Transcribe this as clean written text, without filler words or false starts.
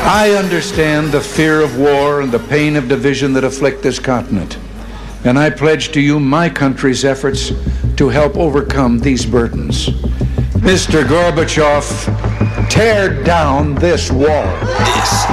I understand the fear of war and the pain of division that afflict this continent, and I pledge to you my country's efforts to help overcome these burdens. Mr. Gorbachev, tear down this wall.